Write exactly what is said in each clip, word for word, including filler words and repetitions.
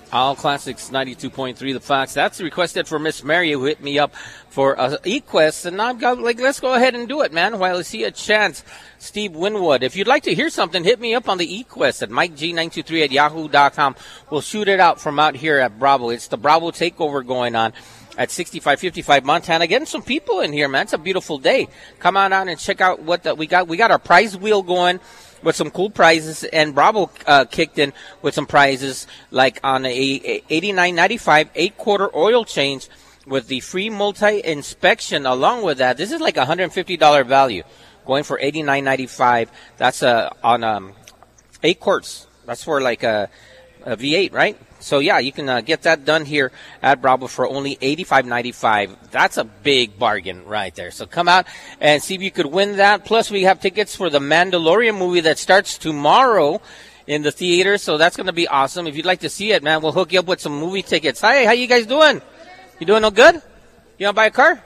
All Classics ninety-two point three, The Fox. That's requested for Miss Mary, who hit me up for uh, E-Quest. And I've got, like, let's go ahead and do it, man, while I see a chance. Steve Winwood. If you'd like to hear something, hit me up on the E-Quest at Mike G nine two three at yahoo dot com. We'll shoot it out from out here at Bravo. It's the Bravo Takeover going on at sixty-five fifty-five Montana. Getting some people in here, man. It's a beautiful day. Come on out and check out what the, we got. We got our prize wheel going with some cool prizes, and Bravo uh, kicked in with some prizes, like on a eighty-nine ninety-five eight-quarter oil change with the free multi-inspection along with that. This is like a one hundred fifty dollars value, going for eighty-nine ninety-five. That's uh, on um, eight quarts. That's for like a, a V eight, right? So, yeah, you can uh, get that done here at Bravo for only eighty-five ninety-five. That's a big bargain right there. So come out and see if you could win that. Plus, we have tickets for the Mandalorian movie that starts tomorrow in the theater. So that's going to be awesome. If you'd like to see it, man, we'll hook you up with some movie tickets. Hi, how you guys doing? You doing no good? You want to buy a car?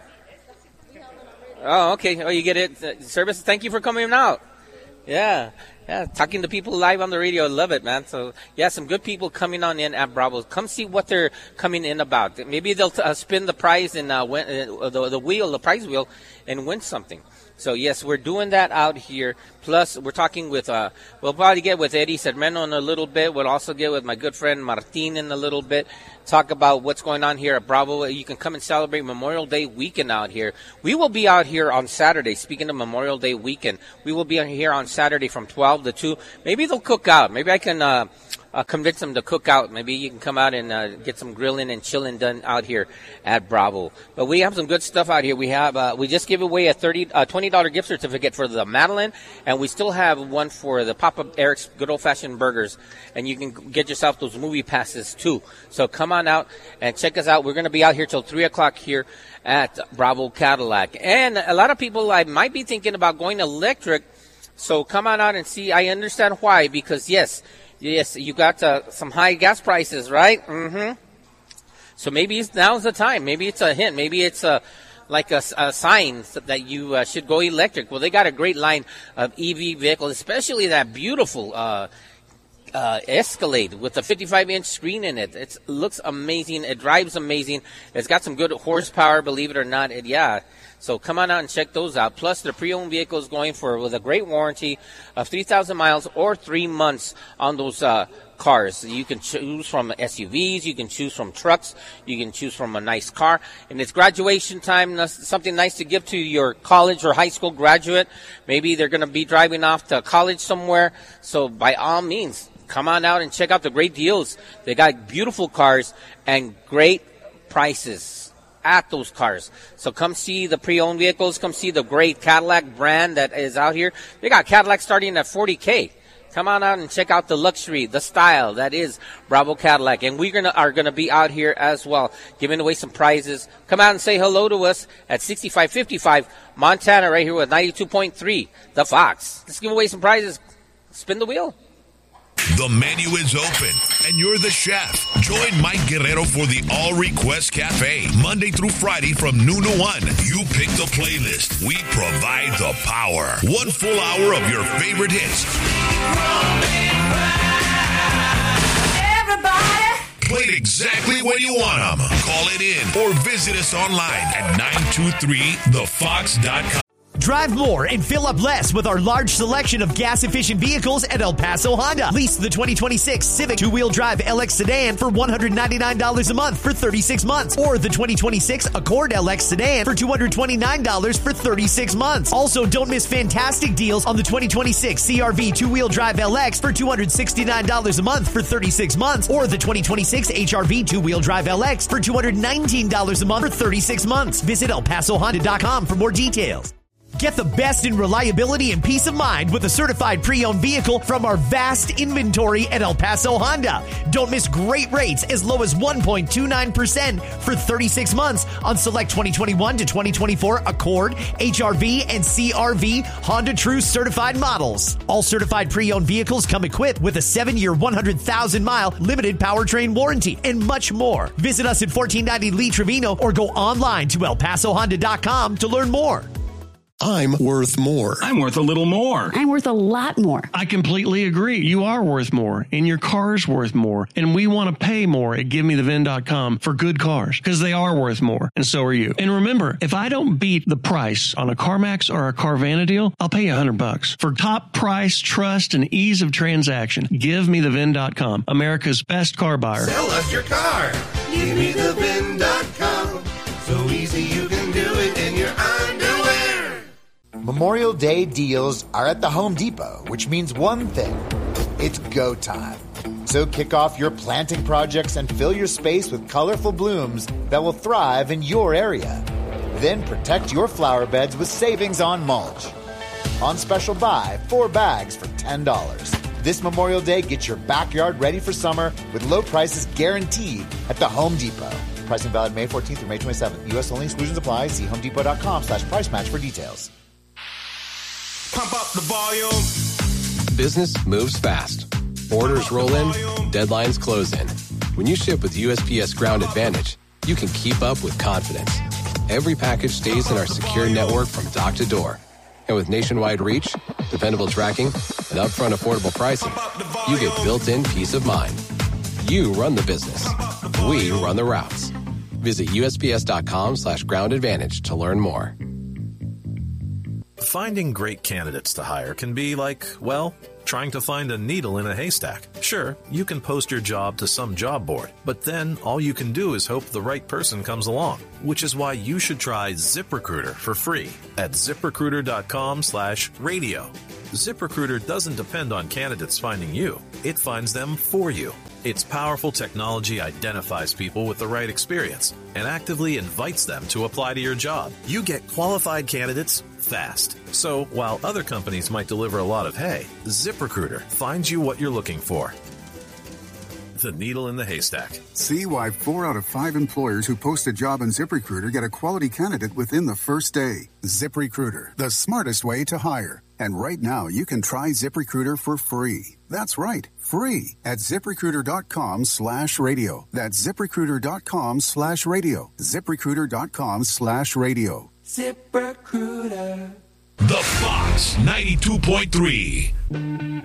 Oh, okay. Oh, you get it. Uh, service. Thank you for coming out. Yeah. Yeah, talking to people live on the radio. I love it, man. So, yeah, some good people coming on in at Bravo. Come see what they're coming in about. Maybe they'll uh, spin the prize and uh, win, uh, the, the wheel, the prize wheel, and win something. So, yes, we're doing that out here. Plus, we're talking with, uh, we'll probably get with Eddie Sermeno in a little bit. We'll also get with my good friend Martin in a little bit. Talk about what's going on here at Bravo. You can come and celebrate Memorial Day weekend out here. We will be out here on Saturday. Speaking of Memorial Day weekend, we will be here on Saturday from twelve to two. Maybe they'll cook out. Maybe I can uh, uh, convince them to cook out. Maybe you can come out and uh, get some grilling and chilling done out here at Bravo. But we have some good stuff out here. We have uh, we just gave away a thirty, uh, twenty dollars gift certificate for the Madeline, and we still have one for the Papa Eric's Good Old Fashioned Burgers. And you can get yourself those movie passes too. So come on out and check us out. We're going to be out here till three o'clock here at Bravo Cadillac. And a lot of people I might be thinking about going electric. So come on out and see. I understand why. Because, yes, yes, you got uh, some high gas prices, right? Mm-hmm. So maybe it's, now's the time. Maybe it's a hint. Maybe it's a like a, a sign that you uh, should go electric. Well, they got a great line of E V vehicles, especially that beautiful uh Uh, Escalade with a fifty-five inch screen in it. It looks amazing. It drives amazing. It's got some good horsepower, believe it or not. It, yeah. So come on out and check those out. Plus, the pre-owned vehicles going for with a great warranty of three thousand miles or three months on those uh, cars. You can choose from S U Vs. You can choose from trucks. You can choose from a nice car. And it's graduation time, something nice to give to your college or high school graduate. Maybe they're going to be driving off to college somewhere. So by all means, come on out and check out the great deals. They got beautiful cars and great prices at those cars. So come see the pre-owned vehicles. Come see the great Cadillac brand that is out here. They got Cadillac starting at forty K. Come on out and check out the luxury, the style that is Bravo Cadillac. And we gonna, are going to be out here as well, giving away some prizes. Come out and say hello to us at sixty-five fifty-five Montana right here with ninety-two point three The Fox. Let's give away some prizes. Spin the wheel. The menu is open, and you're the chef. Join Mike Guerrero for the All Request Cafe, Monday through Friday from noon to one. You pick the playlist. We provide the power. One full hour of your favorite hits. Everybody. Played exactly when you want them. Call it in or visit us online at nine two three the fox dot com. Drive more and fill up less with our large selection of gas-efficient vehicles at El Paso Honda. Lease the twenty twenty-six Civic two-wheel drive L X sedan for one hundred ninety-nine dollars a month for thirty-six months. Or the twenty twenty-six Accord L X sedan for two hundred twenty-nine dollars for thirty-six months. Also, don't miss fantastic deals on the twenty twenty-six C R V two-wheel drive L X for two hundred sixty-nine dollars a month for thirty-six months. Or the twenty twenty-six H R V two-wheel drive L X for two hundred nineteen dollars a month for thirty-six months. Visit El Paso Honda dot com for more details. Get the best in reliability and peace of mind with a certified pre-owned vehicle from our vast inventory at El Paso Honda. Don't miss great rates as low as one point two nine percent for thirty-six months on select twenty twenty-one to twenty twenty-four Accord, H R V, and C R V Honda True certified models. All certified pre-owned vehicles come equipped with a seven-year, one hundred thousand mile limited powertrain warranty and much more. Visit us at fourteen ninety Lee Trevino or go online to El Paso Honda dot com to learn more. I'm worth more. I'm worth a little more. I'm worth a lot more. I completely agree. You are worth more, and your car's worth more, and we want to pay more at give me the V I N dot com for good cars, because they are worth more, and so are you. And remember, if I don't beat the price on a CarMax or a Carvana deal, I'll pay you a hundred bucks. For top price, trust, and ease of transaction, give me the V I N dot com, America's best car buyer. Sell us your car. give me the V I N dot com. So easy you can do it in your underwear. Memorial Day deals are at the Home Depot, which means one thing. It's go time. So kick off your planting projects and fill your space with colorful blooms that will thrive in your area. Then protect your flower beds with savings on mulch. On special buy, four bags for ten dollars. This Memorial Day, get your backyard ready for summer with low prices guaranteed at the Home Depot. Pricing valid May fourteenth through May twenty-seventh. U S only, exclusions apply. See homedepot.com slash price match for details. Pump up the volume. Business moves fast. Orders roll in, deadlines close in. When you ship with U S P S Ground Advantage, you can keep up with confidence. Every package stays in our secure network from dock to door. And with nationwide reach, dependable tracking, and upfront affordable pricing, you get built-in peace of mind. You run the business. We run the routes. Visit USPS.com slash ground advantage to learn more. Finding great candidates to hire can be like, well, trying to find a needle in a haystack. Sure, you can post your job to some job board, but then all you can do is hope the right person comes along, which is why you should try ZipRecruiter for free at ZipRecruiter.com slash radio. ZipRecruiter doesn't depend on candidates finding you. It finds them for you. Its powerful technology identifies people with the right experience and actively invites them to apply to your job. You get qualified candidates fast. So while other companies might deliver a lot of hay, ZipRecruiter finds you what you're looking for. The needle in the haystack. See why four out of five employers who post a job on ZipRecruiter get a quality candidate within the first day. ZipRecruiter, the smartest way to hire. And right now, you can try ZipRecruiter for free. That's right, free at ZipRecruiter.com slash radio. That's ZipRecruiter.com slash radio. ZipRecruiter.com slash radio. ZipRecruiter. The Fox ninety-two point three.